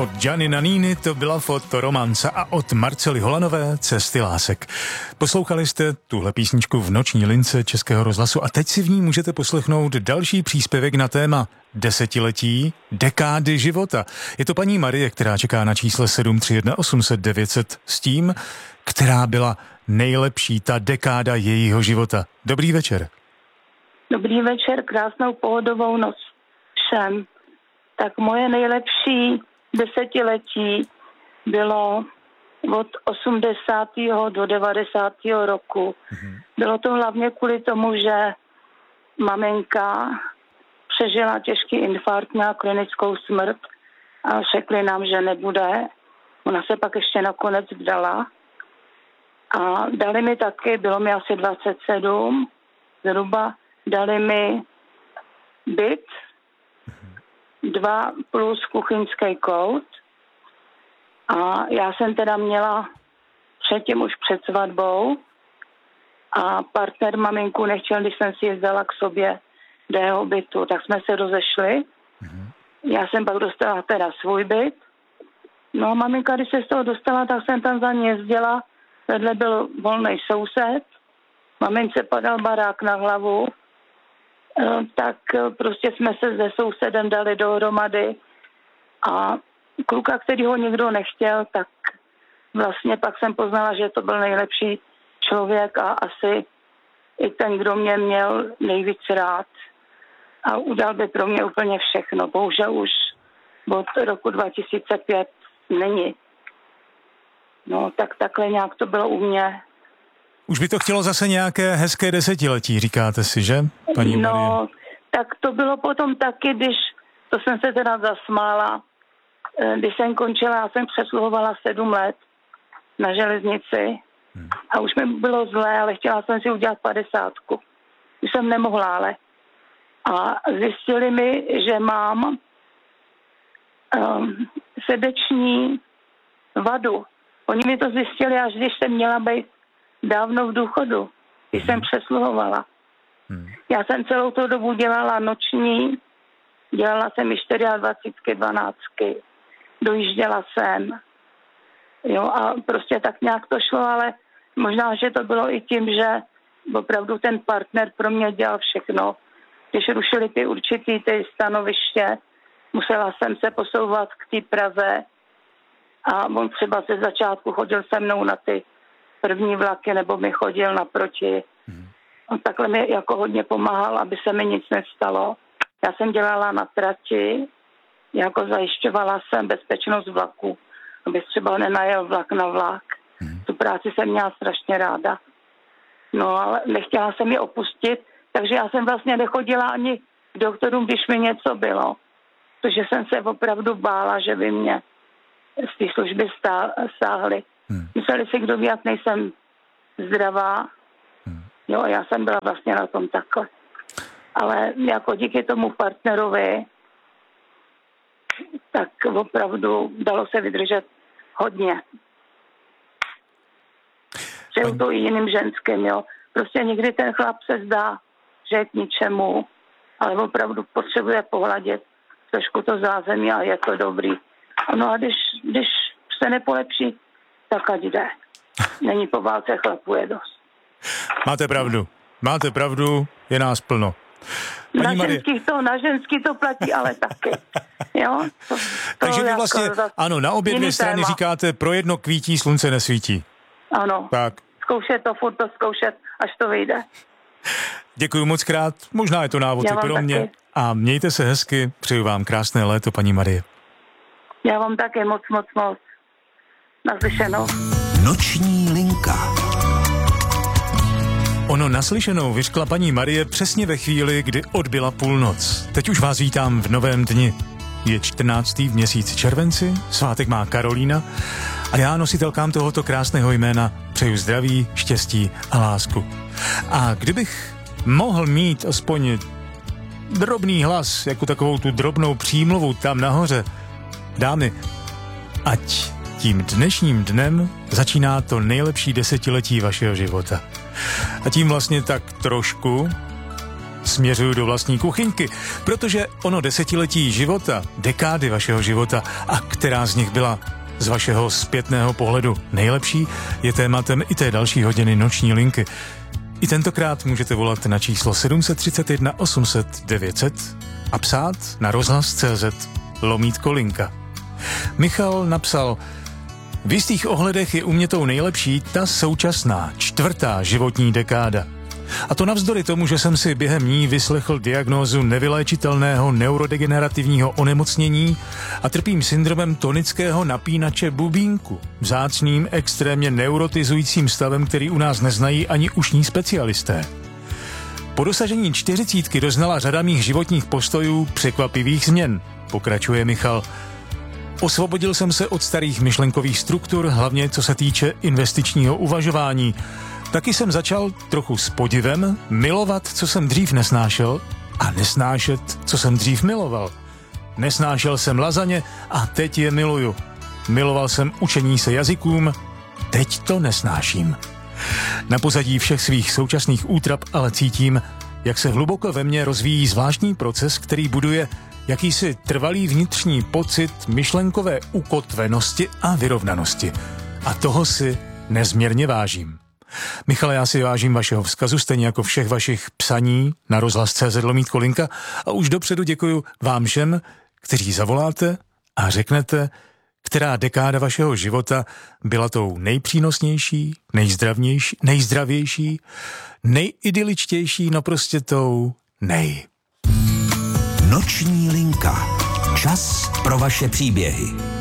Od Gianni Nannini to byla Fotoromance a od Marcely Holanové Cesty lásek. Poslouchali jste tuhle písničku v noční lince Českého rozhlasu a teď si v ní můžete poslechnout další příspěvek na téma desetiletí, dekády života. Je to paní Marie, která čeká na čísle 731 800 900 s tím, která byla nejlepší ta dekáda jejího života. Dobrý večer. Dobrý večer, krásnou pohodovou noc všem. Tak moje nejlepší desetiletí bylo od 80. do 90. roku. Bylo to hlavně kvůli tomu, že maminka přežila těžký infarkt, měla klinickou smrt a řekli nám, že nebude. Ona se pak ještě nakonec vdala. A dali mi taky, bylo mi asi 27 zhruba, dali mi byt, 2 plus kuchyňský kout. A já jsem teda měla předtím už před svatbou a partner maminku nechtěl, když jsem si jezdila k sobě do jeho bytu, tak jsme se rozešli. Já jsem pak dostala teda svůj byt. No a maminka, když se z toho dostala, tak jsem tam za ní jezdila. Vedle byl volný soused. Mamince padal barák na hlavu. Tak prostě jsme se se sousedem dali dohromady a kluka, který ho nikdo nechtěl, tak vlastně pak jsem poznala, že to byl nejlepší člověk a asi i ten, kdo mě měl nejvíc rád a udal by pro mě úplně všechno. Bohužel už od roku 2005 není. No tak takhle nějak to bylo u mě. Už by to chtělo zase nějaké hezké desetiletí, říkáte si, že, paní Marie? No, tak to bylo potom taky, když, to jsem se teda zasmála, když jsem končila, já jsem přesluhovala 7 let na železnici a už mi bylo zlé, ale chtěla jsem si udělat 50. Už jsem nemohla, ale. A zjistili mi, že mám srdeční vadu. Oni mi to zjistili, až když jsem měla být dávno v důchodu, když jsem přesluhovala. Já jsem celou tu dobu dělala noční, dělala jsem i 24, 12, dojížděla jsem. Jo, a prostě tak nějak to šlo, ale možná, že to bylo i tím, že opravdu ten partner pro mě dělal všechno. Když rušili ty určitý ty stanoviště, musela jsem se posouvat k té Praze a on třeba ze začátku chodil se mnou na ty první vlaky, nebo mi chodil naproti. On takhle mi jako hodně pomáhal, aby se mi nic nestalo. Já jsem dělala na trati, jako zajišťovala jsem bezpečnost vlaku, aby třeba nenajel vlak na vlak. Tu práci jsem měla strašně ráda. No ale nechtěla jsem ji opustit, takže já jsem vlastně nechodila ani k doktorům, když mi něco bylo. Protože jsem se opravdu bála, že by mě z té služby stáhli. Mysleli si, kdo ví, jak nejsem zdravá. Jo, a já jsem byla vlastně na tom takhle. Ale jako díky tomu partnerovi, tak opravdu dalo se vydržet hodně. Přeju to i jiným ženským, jo. Prostě někdy ten chlap se zdá, že je k ničemu, ale opravdu potřebuje pohladit trošku to zázemí a je to dobrý. No a když se nepolepší, tak ať jde. Není po válce, chlapů je dost. Máte pravdu, je nás plno. Na ženský to platí, ale taky. Jo? Takže vy vlastně, ano, na obě dvě strany téma. Říkáte, pro jedno kvítí, slunce nesvítí. Ano, tak. Zkoušet to, furt to zkoušet, až to vyjde. Děkuju moc krát, možná je to návod i pro mě. A mějte se hezky, přeju vám krásné léto, paní Marie. Já vám také moc. Naslyšenou. Noční linka. Ono naslyšenou vyřkla paní Marie přesně ve chvíli, kdy odbyla půlnoc. Teď už vás vítám v novém dni. Je 14. v měsíci červenci, svátek má Karolína a já nositelkám tohoto krásného jména přeju zdraví, štěstí a lásku. A kdybych mohl mít aspoň drobný hlas, jako takovou tu drobnou přímluvu tam nahoře, dámy, ať tím dnešním dnem začíná to nejlepší desetiletí vašeho života. A tím vlastně tak trošku směřuju do vlastní kuchyňky, protože ono desetiletí života, dekády vašeho života a která z nich byla z vašeho zpětného pohledu nejlepší, je tématem i té další hodiny noční linky. I tentokrát můžete volat na číslo 731 800 900 a psát na rozhlas.cz/linka. Michal napsal: v jistých ohledech je u mě tou nejlepší ta současná 4. životní dekáda. A to navzdory tomu, že jsem si během ní vyslechl diagnózu nevyléčitelného neurodegenerativního onemocnění a trpím syndromem tonického napínače bubínku, vzácným, extrémně neurotizujícím stavem, který u nás neznají ani ušní specialisté. Po dosažení 40 doznala řada mých životních postojů překvapivých změn, pokračuje Michal. Osvobodil jsem se od starých myšlenkových struktur, hlavně co se týče investičního uvažování. Taky jsem začal trochu s podivem milovat, co jsem dřív nesnášel, a nesnášet, co jsem dřív miloval. Nesnášel jsem lazaně a teď je miluju. Miloval jsem učení se jazykům, teď to nesnáším. Na pozadí všech svých současných útrap ale cítím, jak se hluboko ve mně rozvíjí zvláštní proces, který buduje jakýsi trvalý vnitřní pocit myšlenkové ukotvenosti a vyrovnanosti. A toho si nezměrně vážím. Michale, já si vážím vašeho vzkazu, stejně jako všech vašich psaní na rozhlas.cz/linka a už dopředu děkuju vám všem, kteří zavoláte a řeknete, která dekáda vašeho života byla tou nejpřínosnější, nejzdravější, nejidyličtější, no prostě tou nej. Noční linka. Čas pro vaše příběhy.